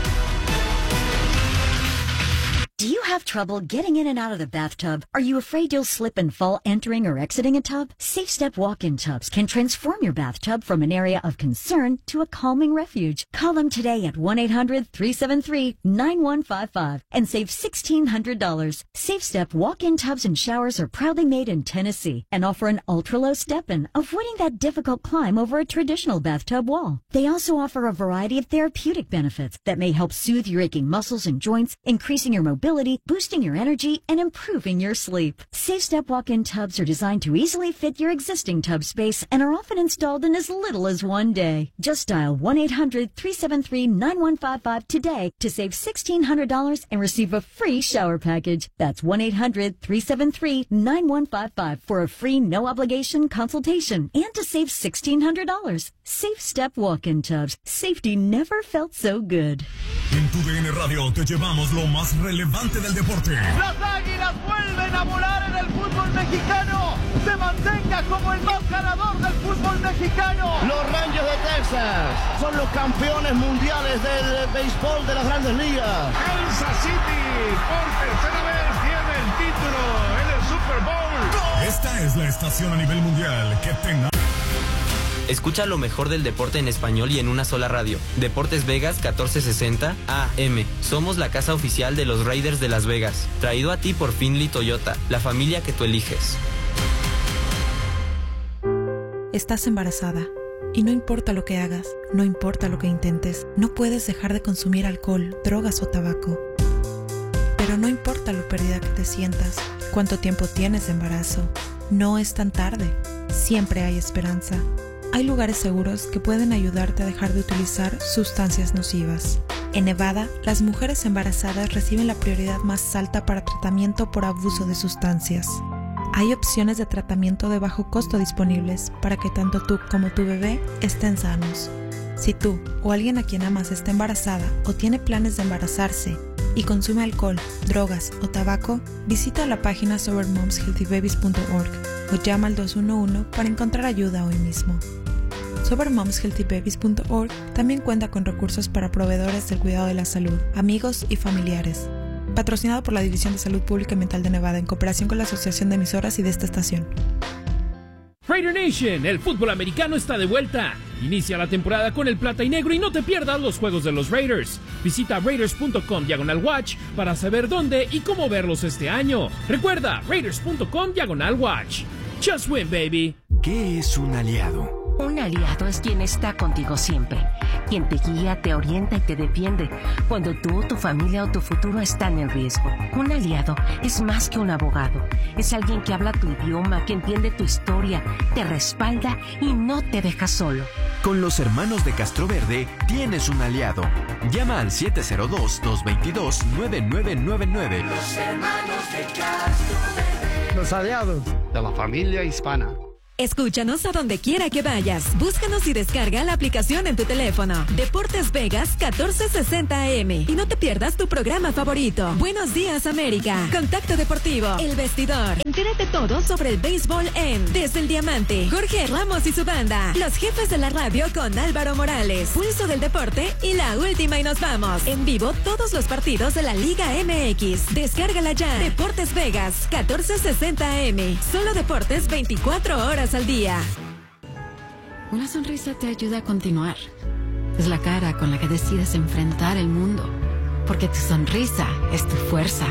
Do you have trouble getting in and out of the bathtub? Are you afraid you'll slip and fall entering or exiting a tub? Safe Step walk-in tubs can transform your bathtub from an area of concern to a calming refuge. Call them today at 1-800-373-9155 and save $1,600. Safe Step walk-in tubs and showers are proudly made in Tennessee and offer an ultra-low step-in, avoiding that difficult climb over a traditional bathtub wall. They also offer a variety of therapeutic benefits that may help soothe your aching muscles and joints, increasing your mobility boosting your energy and improving your sleep. SafeStep walk-in tubs are designed to easily fit your existing tub space and are often installed in as little as one day. Just dial 1-800-373-9155 today to save $1,600 and receive a free shower package. That's 1-800-373-9155 for a free no-obligation consultation and to save $1,600. SafeStep walk-in tubs. Safety never felt so good. En tu DN Radio te llevamos lo más relevante del deporte. Las Águilas vuelven a volar en el fútbol mexicano. Se mantenga como el más ganador del fútbol mexicano. Los Rangers de Texas son los campeones mundiales del béisbol de las Grandes Ligas. Kansas City por tercera vez tiene el título en el Super Bowl. Esta es la estación a nivel mundial que tenga. Escucha lo mejor del deporte en español y en una sola radio. Deportes Vegas 1460 AM. Somos la casa oficial de los Raiders de Las Vegas. Traído a ti por Findlay Toyota, la familia que tú eliges. Estás embarazada. Y no importa lo que hagas, no importa lo que intentes, no puedes dejar de consumir alcohol, drogas o tabaco. Pero no importa lo perdida que te sientas, cuánto tiempo tienes de embarazo. No es tan tarde. Siempre hay esperanza. Hay lugares seguros que pueden ayudarte a dejar de utilizar sustancias nocivas. En Nevada, las mujeres embarazadas reciben la prioridad más alta para tratamiento por abuso de sustancias. Hay opciones de tratamiento de bajo costo disponibles para que tanto tú como tu bebé estén sanos. Si tú o alguien a quien amas está embarazada o tiene planes de embarazarse y consume alcohol, drogas o tabaco, visita la página sobermomshealthybabies.org o llama al 211 para encontrar ayuda hoy mismo. SoberMomsHealthyBabies.org también cuenta con recursos para proveedores del cuidado de la salud, amigos y familiares. Patrocinado por la División de Salud Pública y Mental de Nevada en cooperación con la Asociación de Emisoras y de esta estación. Raider Nation, el fútbol americano está de vuelta. Inicia la temporada con el plata y negro y no te pierdas los juegos de los Raiders. Visita Raiders.com/watch para saber dónde y cómo verlos este año. Recuerda, Raiders.com/watch. Just win, baby. ¿Qué es un aliado? Un aliado es quien está contigo siempre, quien te guía, te orienta y te defiende cuando tú, tu familia o tu futuro están en riesgo. Un aliado es más que un abogado, es alguien que habla tu idioma, que entiende tu historia, te respalda y no te deja solo. Con los hermanos de Castroverde tienes un aliado. Llama al 702-222-9999. Los hermanos de Castroverde. Los aliados de la familia hispana. Escúchanos a donde quiera que vayas. Búscanos y descarga la aplicación en tu teléfono. Deportes Vegas 1460 AM. Y no te pierdas tu programa favorito. Buenos días, América. Contacto Deportivo. El Vestidor. Entérate todo sobre el béisbol en Desde el Diamante. Jorge Ramos y su banda. Los jefes de la radio con Álvaro Morales. Pulso del Deporte y La Última y Nos Vamos. En vivo todos los partidos de la Liga MX. Descárgala ya. Deportes Vegas 1460 AM. Solo deportes 24 horas al día. Una sonrisa te ayuda a continuar. Es la cara con la que decides enfrentar el mundo, porque tu sonrisa es tu fuerza.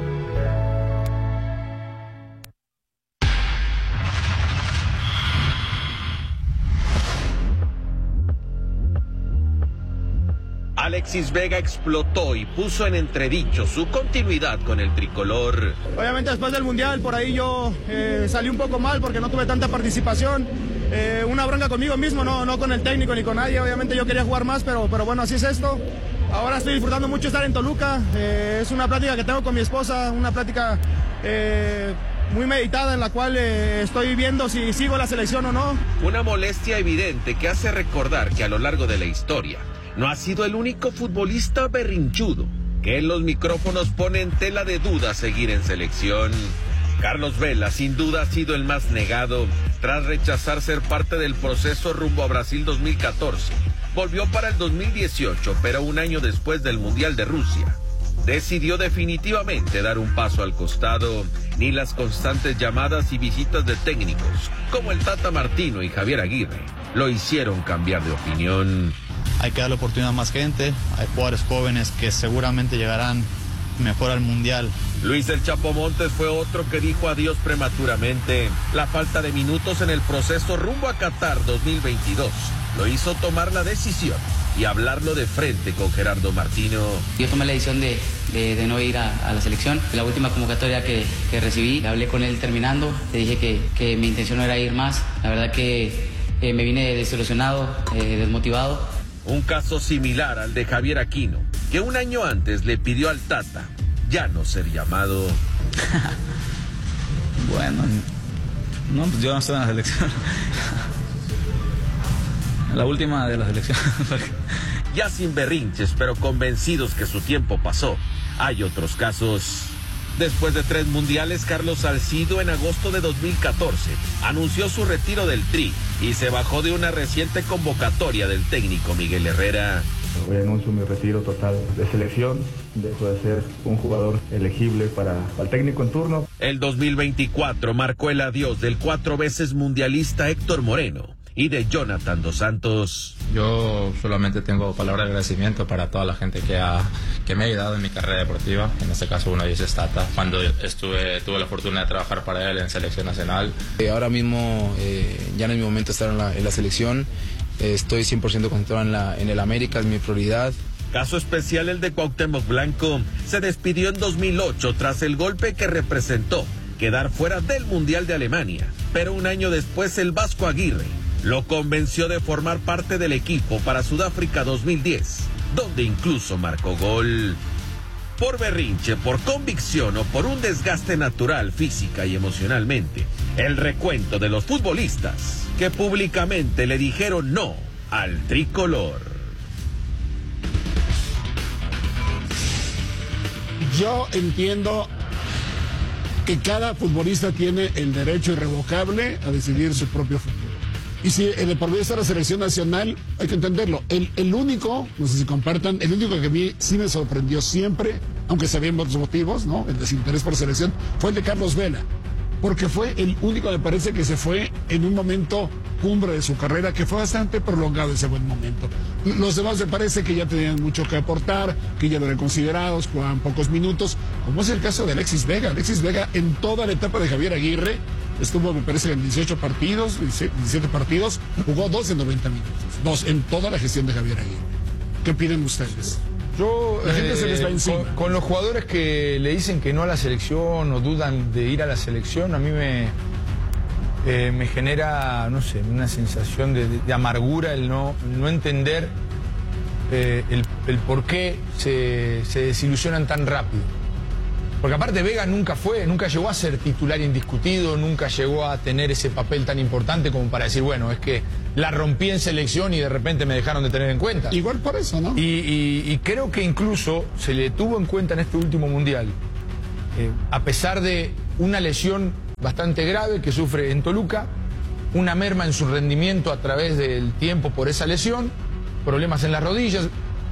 Alexis Vega explotó y puso en entredicho su continuidad con el tricolor. Obviamente después del Mundial por ahí yo salí un poco mal porque no tuve tanta participación. Una bronca conmigo mismo, no con el técnico ni con nadie. Obviamente yo quería jugar más, pero bueno, así es esto. Ahora estoy disfrutando mucho estar en Toluca. Es una plática que tengo con mi esposa, una plática muy meditada en la cual estoy viendo si sigo la selección o no. Una molestia evidente que hace recordar que a lo largo de la historia no ha sido el único futbolista berrinchudo que en los micrófonos pone en tela de duda seguir en selección. Carlos Vela sin duda ha sido el más negado tras rechazar ser parte del proceso rumbo a Brasil 2014. Volvió para el 2018, pero un año después del Mundial de Rusia decidió definitivamente dar un paso al costado. Ni las constantes llamadas y visitas de técnicos como el Tata Martino y Javier Aguirre lo hicieron cambiar de opinión. Hay que darle oportunidad a más gente, hay jugadores jóvenes que seguramente llegarán mejor al Mundial. Luis El Chapo Montes fue otro que dijo adiós prematuramente. La falta de minutos en el proceso rumbo a Qatar 2022 lo hizo tomar la decisión y hablarlo de frente con Gerardo Martino. Yo tomé la decisión de no ir a la selección. La última convocatoria que recibí, hablé con él terminando, le dije que mi intención no era ir más. La verdad que me vine desilusionado, desmotivado. Un caso similar al de Javier Aquino, que un año antes le pidió al Tata ya no ser llamado. Bueno, no, pues yo no estoy en la selección. La última de la selección. Ya sin berrinches, pero convencidos que su tiempo pasó. Hay otros casos. Después de 3 mundiales, Carlos Salcido en agosto de 2014 anunció su retiro del Tri y se bajó de una reciente convocatoria del técnico Miguel Herrera. Hoy anuncio mi retiro total de selección, dejo de ser un jugador elegible para el técnico en turno. El 2024 marcó el adiós del 4 veces mundialista Héctor Moreno y de Jonathan Dos Santos. Yo solamente tengo palabras de agradecimiento para toda la gente que me ha ayudado en mi carrera deportiva. En este caso uno de ellos es Tata. Cuando tuve la fortuna de trabajar para él en selección nacional. Ahora mismo ya no es mi momento estar en la selección. Estoy 100% concentrado en el América, es mi prioridad. Caso especial el de Cuauhtémoc Blanco. Se despidió en 2008 tras el golpe que representó quedar fuera del Mundial de Alemania. Pero un año después el Vasco Aguirre lo convenció de formar parte del equipo para Sudáfrica 2010, donde incluso marcó gol. Por berrinche, por convicción o por un desgaste natural física y emocionalmente, el recuento de los futbolistas que públicamente le dijeron no al tricolor. Yo entiendo que cada futbolista tiene el derecho irrevocable a decidir su propio futuro. Y si el por medio está la selección nacional, hay que entenderlo. El único, no sé si compartan, el único que a mí sí me sorprendió siempre, aunque sabían otros motivos, ¿no? El desinterés por selección, fue el de Carlos Vela. Porque fue el único, me parece, que se fue en un momento cumbre de su carrera, que fue bastante prolongado ese buen momento. Los demás me parece que ya tenían mucho que aportar, que ya no eran considerados, jugaban pocos minutos, como es el caso de Alexis Vega. Alexis Vega en toda la etapa de Javier Aguirre estuvo, me parece, en 18 partidos, 17 partidos, jugó 2 en 90 minutos. 2 en toda la gestión de Javier Aguirre. ¿Qué opinan ustedes? La gente se les va encima. Con los jugadores que le dicen que no a la selección o dudan de ir a la selección, a mí me genera, no sé, una sensación de amargura el no entender el por qué se desilusionan tan rápido. Porque aparte Vega nunca llegó a ser titular indiscutido, nunca llegó a tener ese papel tan importante como para decir, bueno, es que la rompí en selección y de repente me dejaron de tener en cuenta. Igual por eso, ¿no? Y creo que incluso se le tuvo en cuenta en este último mundial, a pesar de una lesión bastante grave que sufre en Toluca, una merma en su rendimiento a través del tiempo por esa lesión, problemas en las rodillas,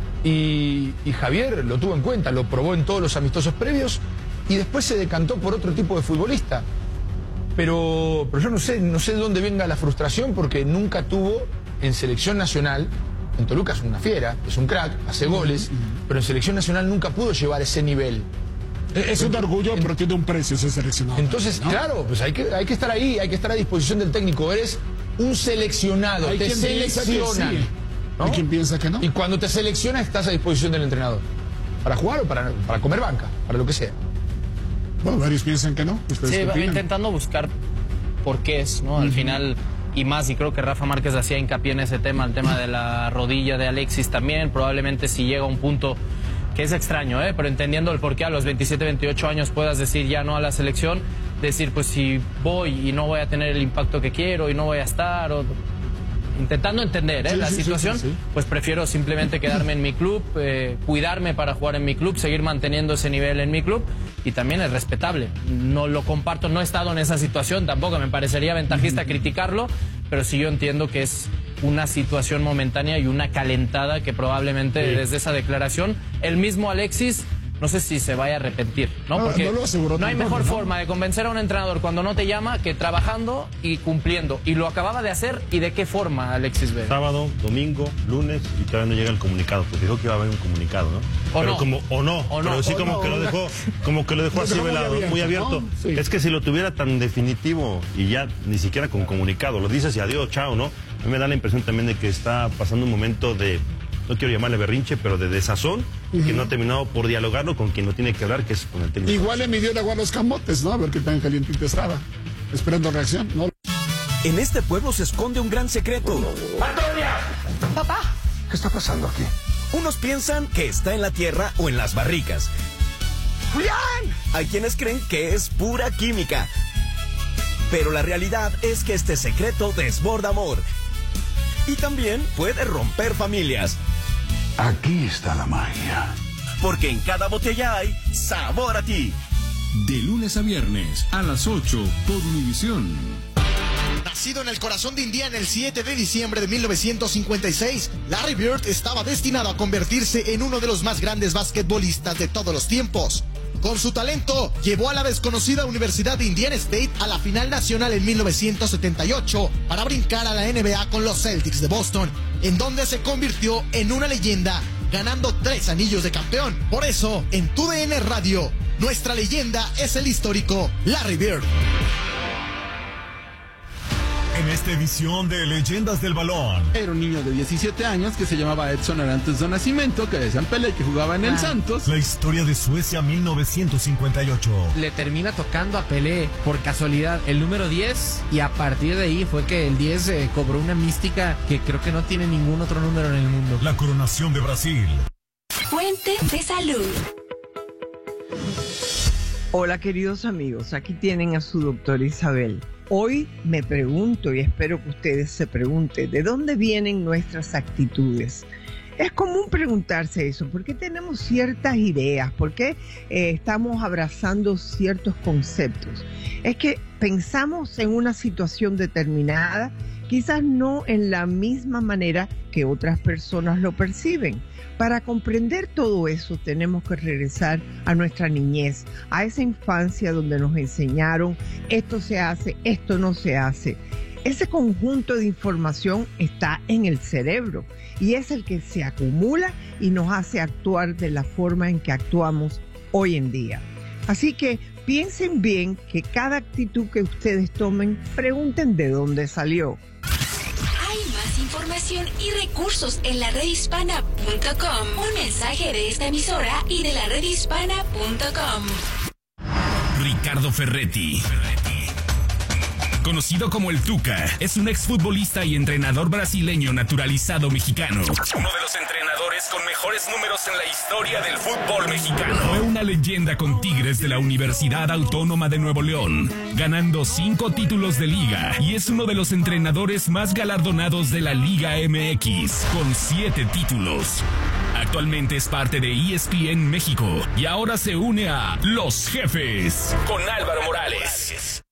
y Javier lo tuvo en cuenta, lo probó en todos los amistosos previos y después se decantó por otro tipo de futbolista. Pero yo no sé de dónde venga la frustración, porque nunca tuvo en selección nacional. En Toluca es una fiera, es un crack, hace goles, pero en selección nacional nunca pudo llevar ese nivel. Es un orgullo, pero tiene un precio ese seleccionado. Entonces, ¿no? Claro, pues hay que estar ahí, hay que estar a disposición del técnico. Eres un seleccionado, te seleccionan. ¿No? Hay quien piensa que no. Y cuando te selecciona estás a disposición del entrenador. Para jugar o para comer banca, para lo que sea. Bueno, varios piensan que no. Sí, va intentando buscar porqués, ¿no? Al final, y creo que Rafa Márquez hacía hincapié en ese tema, el tema de la rodilla de Alexis también. Probablemente si llega a un punto que es extraño, pero entendiendo el porqué a los 27, 28 años puedas decir ya no a la selección, decir pues si voy y no voy a tener el impacto que quiero y no voy a estar, o intentando entender la situación, pues prefiero simplemente quedarme en mi club, cuidarme para jugar en mi club, seguir manteniendo ese nivel en mi club, y también es respetable. No lo comparto, no he estado en esa situación, tampoco me parecería ventajista criticarlo, pero sí yo entiendo que es una situación momentánea y una calentada que probablemente desde esa declaración el mismo Alexis no sé si se vaya a arrepentir, ¿no? Porque no hay mejor forma de convencer a un entrenador cuando no te llama que trabajando y cumpliendo. Y lo acababa de hacer, ¿y de qué forma, Alexis Vega? Sábado, domingo, lunes, y todavía no llega el comunicado, porque dijo que iba a haber un comunicado, ¿no? Pero sí como que lo dejó así velado, muy abierto. ¿No? Sí. Es que si lo tuviera tan definitivo y ya ni siquiera con comunicado, lo dices y adiós, chao, ¿no? A mí me da la impresión también de que está pasando un momento de, no quiero llamarle berrinche, pero de desazón, que no ha terminado por dialogarlo con quien no tiene que hablar, que es con el técnico. Igual le midió el agua a los camotes, ¿no? A ver qué tan calientito estaba. Esperando reacción, ¿no? En este pueblo se esconde un gran secreto. ¡Antonia! ¡Papá! ¿Qué está pasando aquí? Unos piensan que está en la tierra o en las barricas. ¡Julián! Hay quienes creen que es pura química. Pero la realidad es que este secreto desborda amor. Y también puede romper familias. Aquí está la magia. Porque en cada botella hay sabor a ti. De lunes a viernes a las 8 por Univisión. Nacido en el corazón de Indiana el 7 de diciembre de 1956, Larry Bird estaba destinado a convertirse en uno de los más grandes basquetbolistas de todos los tiempos. Con su talento, llevó a la desconocida Universidad de Indiana State a la final nacional en 1978 para brincar a la NBA con los Celtics de Boston, en donde se convirtió en una leyenda, ganando 3 anillos de campeón. Por eso, en TUDN Radio, nuestra leyenda es el histórico Larry Bird. En esta edición de Leyendas del Balón. Era un niño de 17 años que se llamaba Edson Arantes do Nascimento, que decían Pelé, que jugaba en el Santos. La historia de Suecia 1958. Le termina tocando a Pelé por casualidad el número 10 y a partir de ahí fue que el 10 cobró una mística que creo que no tiene ningún otro número en el mundo. La coronación de Brasil. Fuente de salud. Hola queridos amigos, aquí tienen a su doctora Isabel. Hoy me pregunto y espero que ustedes se pregunten, ¿de dónde vienen nuestras actitudes? Es común preguntarse eso, ¿por qué tenemos ciertas ideas? ¿Por qué estamos abrazando ciertos conceptos? Es que pensamos en una situación determinada, quizás no en la misma manera que otras personas lo perciben. Para comprender todo eso tenemos que regresar a nuestra niñez, a esa infancia donde nos enseñaron esto se hace, esto no se hace. Ese conjunto de información está en el cerebro y es el que se acumula y nos hace actuar de la forma en que actuamos hoy en día. Así que piensen bien que cada actitud que ustedes tomen, pregunten de dónde salió. Hay más información y recursos en la redhispana.com. Un mensaje de esta emisora y de la redhispana.com. Ricardo Ferretti, conocido como el Tuca, es un exfutbolista y entrenador brasileño naturalizado mexicano. Uno de los entrenadores con mejores números en la historia del fútbol mexicano. Fue una leyenda con Tigres de la Universidad Autónoma de Nuevo León, ganando 5 títulos de liga, y es uno de los entrenadores más galardonados de la Liga MX, con 7 títulos. Actualmente es parte de ESPN México y ahora se une a Los Jefes con Álvaro Morales.